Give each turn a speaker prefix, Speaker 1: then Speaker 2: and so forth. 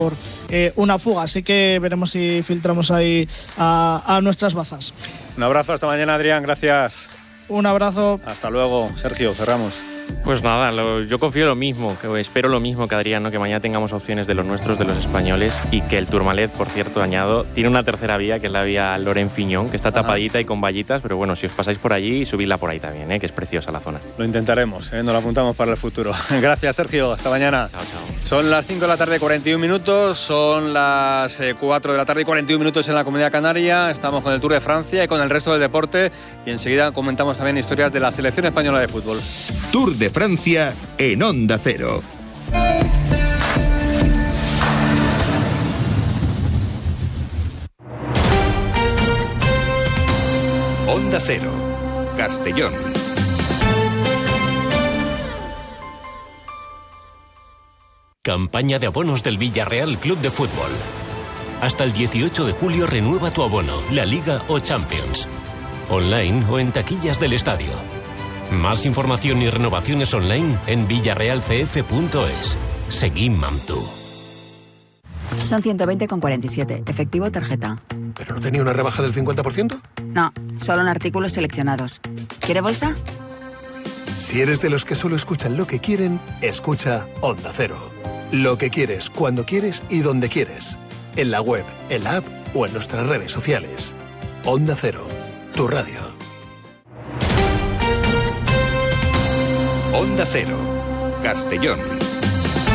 Speaker 1: una fuga, así que veremos si filtramos ahí a nuestras bazas.
Speaker 2: Un abrazo, hasta mañana, Adrián, gracias.
Speaker 1: Un abrazo.
Speaker 2: Hasta luego. Sergio, cerramos.
Speaker 3: Pues nada, yo confío lo mismo, que espero lo mismo que Adrián, ¿no? Que mañana tengamos opciones de los nuestros, de los españoles, y que el Tourmalet, por cierto, añado, tiene una tercera vía, que es la vía Loren-Fiñón, que está tapadita y con vallitas, pero bueno, si os pasáis por allí, subidla por ahí también, que es preciosa la zona.
Speaker 2: Lo intentaremos, nos lo apuntamos para el futuro. Gracias, Sergio, hasta mañana.
Speaker 3: Chao, chao.
Speaker 2: Son las 5 de la tarde, 41 minutos, son las 4 de la tarde y 41 minutos en la Comunidad Canaria. Estamos con el Tour de Francia y con el resto del deporte, y enseguida comentamos también historias de la selección española de fútbol.
Speaker 4: Tour de Francia en Onda Cero. Onda Cero, Castellón.
Speaker 5: Campaña de abonos del Villarreal Club de Fútbol. Hasta el 18 de julio renueva tu abono, la Liga o Champions. Online o en taquillas del estadio. Más información y renovaciones online en villarrealcf.es. Seguim amb tu.
Speaker 6: Son 120,47. Efectivo o tarjeta.
Speaker 7: ¿Pero no tenía una rebaja del 50%?
Speaker 6: No, solo en artículos seleccionados. ¿Quiere bolsa?
Speaker 7: Si eres de los que solo escuchan lo que quieren, escucha Onda Cero. Lo que quieres, cuando quieres y donde quieres. En la web, en la app o en nuestras redes sociales. Onda Cero, tu radio.
Speaker 4: Onda Cero, Castellón.